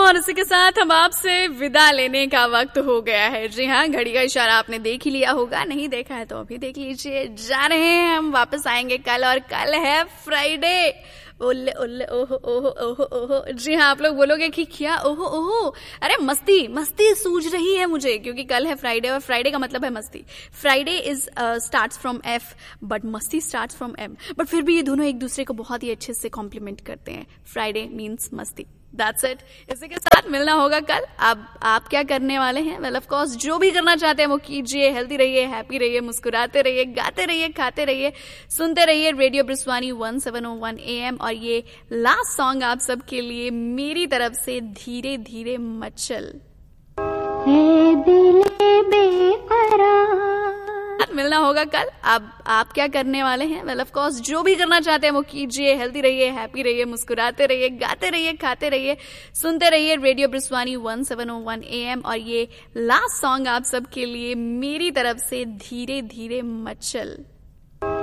और इसी के साथ हम आपसे विदा लेने का वक्त हो गया है। जी हाँ, घड़ी का इशारा आपने देख ही लिया होगा, नहीं देखा है तो अभी देख लीजिए। जा रहे हैं हम, वापस आएंगे कल, और कल है फ्राइडे। ओले ओले ओहो ओहो ओहो ओहो। जी हाँ, आप लोग बोलोगे कि क्या ओहो ओहो, अरे मस्ती मस्ती सूझ रही है मुझे, क्योंकि कल है फ्राइडे और फ्राइडे का मतलब है मस्ती। Friday is starts from F but मस्ती स्टार्ट्स फ्रॉम एम, बट फिर भी ये दोनों एक दूसरे को बहुत ही अच्छे से कॉम्प्लीमेंट करते हैं। फ्राइडे मीन्स मस्ती। That's it. इसी के साथ मिलना होगा कल। अब आप क्या करने वाले हैं? वेल ऑफ कोर्स जो भी करना चाहते हैं वो कीजिए। हेल्दी रहिए, हैप्पी रहिए, मुस्कुराते रहिए, गाते रहिए, खाते रहिए, सुनते रहिए रेडियो ब्रिस्वानी 1701 AM। और ये लास्ट सॉन्ग आप सबके लिए मेरी तरफ से धीरे धीरे मचल। मिलना होगा कल। अब आप क्या करने वाले हैं? वेल ऑफ कोर्स जो भी करना चाहते हैं वो कीजिए। हेल्दी रहिए, हैप्पी रहिए, मुस्कुराते रहिए, गाते रहिए, खाते रहिए, सुनते रहिए रेडियो ब्रिस्वानी 1701 AM। और ये लास्ट सॉन्ग आप सबके लिए मेरी तरफ से धीरे धीरे मचल।